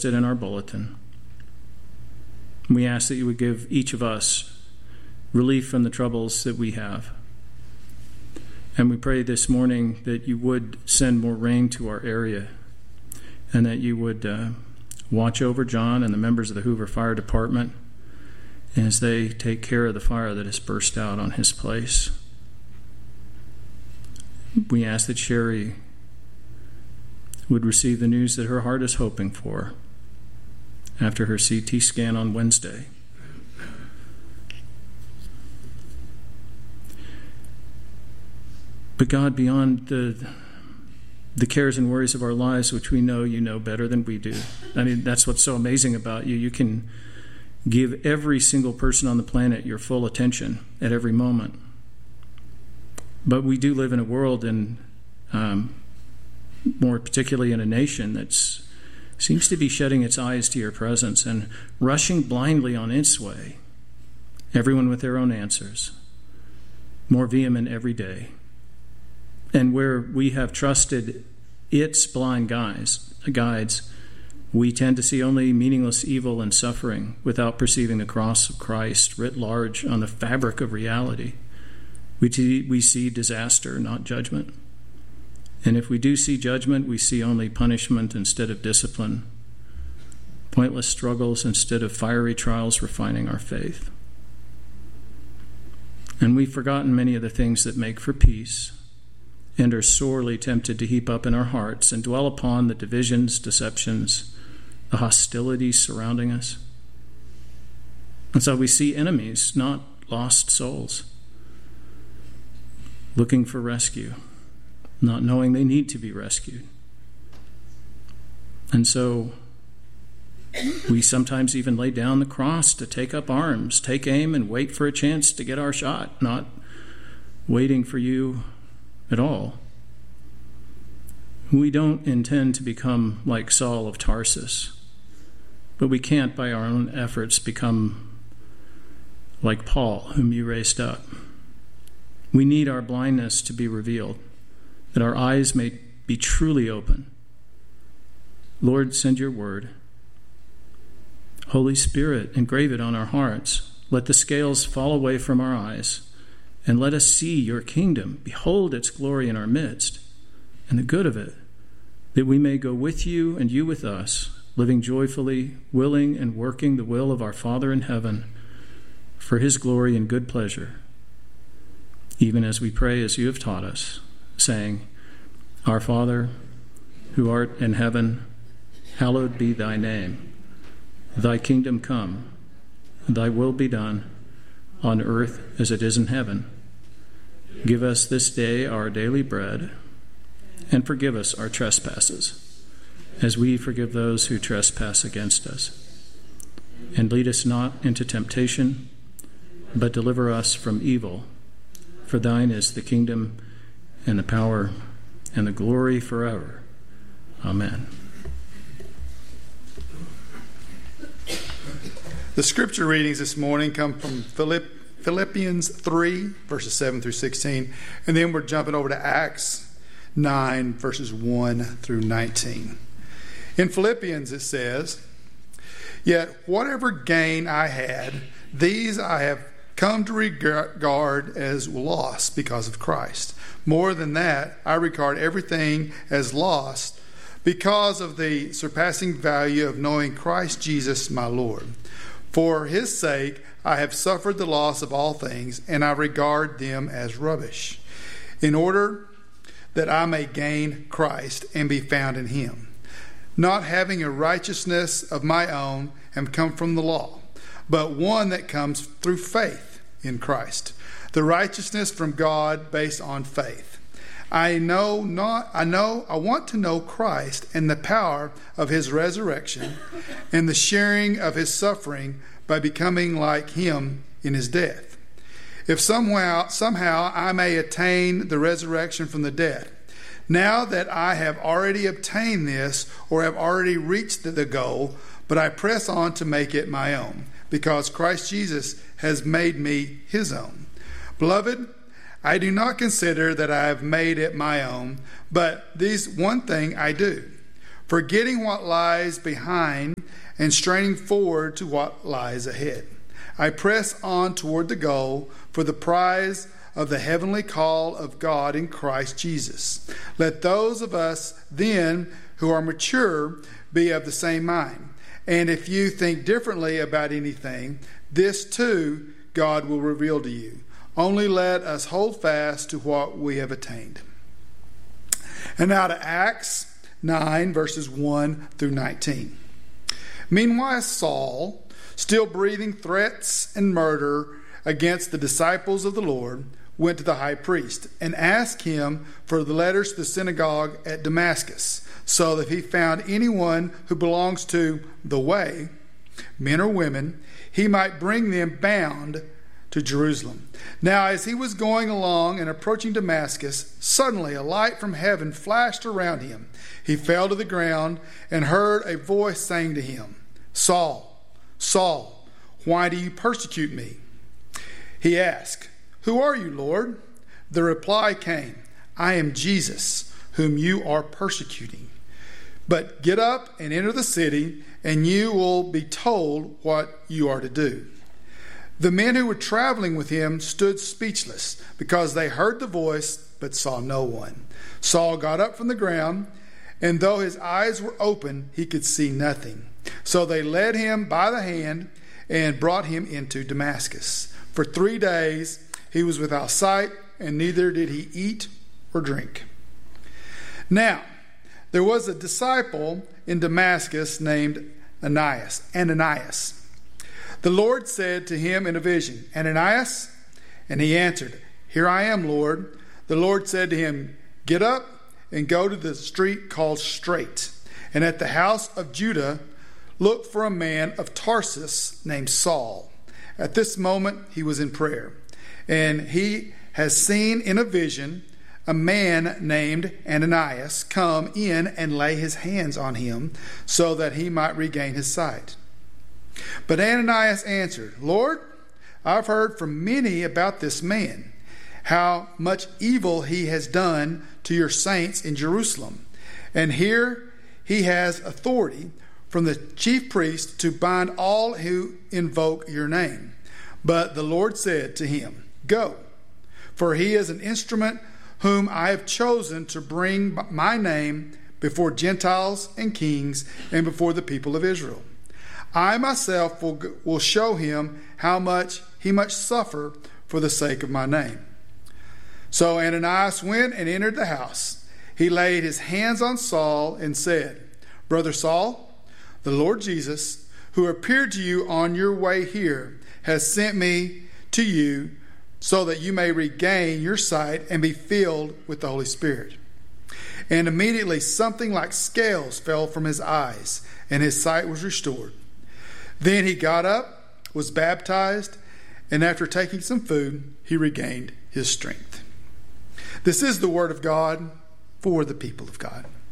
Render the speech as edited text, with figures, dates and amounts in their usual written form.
listed in our bulletin. We ask that you would give each of us relief from the troubles that we have. And we pray this morning that you would send more rain to our area, and that you would watch over John and the members of the Hoover Fire Department as they take care of the fire that has burst out on his place. We ask that Sherry would receive the news that her heart is hoping for after her CT scan on Wednesday. But God, beyond the cares and worries of our lives, which we know you know better than we do. I mean, that's what's so amazing about you. You can give every single person on the planet your full attention at every moment. But we do live in a world, and more particularly in a nation, that seems to be shutting its eyes to your presence and rushing blindly on its way, everyone with their own answers, more vehement every day. And where we have trusted its blind guides, we tend to see only meaningless evil and suffering without perceiving the cross of Christ writ large on the fabric of reality. We see disaster, not judgment. And if we do see judgment, we see only punishment instead of discipline, pointless struggles instead of fiery trials refining our faith. And we've forgotten many of the things that make for peace, and are sorely tempted to heap up in our hearts and dwell upon the divisions, deceptions, the hostilities surrounding us. And so we see enemies, not lost souls, looking for rescue, not knowing they need to be rescued. And so we sometimes even lay down the cross to take up arms, take aim, and wait for a chance to get our shot, not waiting for you at all. We don't intend to become like Saul of Tarsus, but we can't by our own efforts become like Paul, whom you raised up. We need our blindness to be revealed, that our eyes may be truly open. Lord, send your word. Holy Spirit, engrave it on our hearts. Let the scales fall away from our eyes, and let us see your kingdom, behold its glory in our midst, and the good of it, that we may go with you and you with us, living joyfully, willing and working the will of our Father in heaven, for his glory and good pleasure, even as we pray as you have taught us, saying, Our Father, who art in heaven, hallowed be thy name. Thy kingdom come, thy will be done, on earth as it is in heaven. Give us this day our daily bread, and forgive us our trespasses, as we forgive those who trespass against us. And lead us not into temptation, but deliver us from evil. For thine is the kingdom, and the power, and the glory forever. Amen. The scripture readings this morning come from Philippians 3, verses 7 through 16. And then we're jumping over to Acts 9, verses 1 through 19. In Philippians it says, Yet whatever gain I had, these I have come to regard as loss because of Christ. More than that, I regard everything as lost because of the surpassing value of knowing Christ Jesus my Lord. For his sake I have suffered the loss of all things, and I regard them as rubbish, in order that I may gain Christ and be found in him, not having a righteousness of my own and come from the law, but one that comes through faith in Christ, the righteousness from God based on faith. I want to know Christ and the power of his resurrection and the sharing of his suffering by becoming like him in his death. If somehow I may attain the resurrection from the dead. Now that I have already obtained this or have already reached the goal, but I press on to make it my own, because Christ Jesus has made me his own. Beloved, I do not consider that I have made it my own, but this one thing I do, forgetting what lies behind and straining forward to what lies ahead. I press on toward the goal for the prize of the heavenly call of God in Christ Jesus. Let those of us then who are mature be of the same mind. And if you think differently about anything, this too God will reveal to you. Only let us hold fast to what we have attained. And now to Acts 9, verses 1 through 19. Meanwhile, Saul, still breathing threats and murder against the disciples of the Lord, went to the high priest and asked him for the letters to the synagogue at Damascus, so that if he found anyone who belongs to the way, men or women, he might bring them bound to Jerusalem. Now, as he was going along and approaching Damascus, suddenly a light from heaven flashed around him. He fell to the ground and heard a voice saying to him, "Saul, Saul, why do you persecute me?" He asked, "Who are you, Lord?" The reply came, "I am Jesus, whom you are persecuting. But get up and enter the city, and you will be told what you are to do." The men who were traveling with him stood speechless, because they heard the voice but saw no one. Saul got up from the ground, and though his eyes were open, he could see nothing. So they led him by the hand and brought him into Damascus. For 3 days he was without sight, and neither did he eat or drink. Now, there was a disciple in Damascus named Ananias. The Lord said to him in a vision, "Ananias?" And he answered, "Here I am, Lord." The Lord said to him, "Get up and go to the street called Straight, and at the house of Judah look for a man of Tarsus named Saul." At this moment he was in prayer, and he has seen in a vision a man named Ananias come in and lay his hands on him so that he might regain his sight. But Ananias answered, "Lord, I've heard from many about this man, how much evil he has done to your saints in Jerusalem. And here he has authority from the chief priest to bind all who invoke your name." But the Lord said to him, "Go, for he is an instrument whom I have chosen to bring my name before Gentiles and kings and before the people of Israel. I myself will show him how much he must suffer for the sake of my name." So Ananias went and entered the house. He laid his hands on Saul and said, "Brother Saul, the Lord Jesus, who appeared to you on your way here, has sent me to you so that you may regain your sight and be filled with the Holy Spirit." And immediately something like scales fell from his eyes, and his sight was restored. Then he got up, was baptized, and after taking some food, he regained his strength. This is the word of God for the people of God.